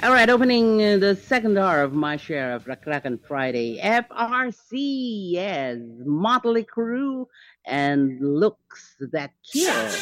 All right, opening the second hour of my share of Rakrakan Friday. FRC, yes, Motley Crue and Looks That Kill.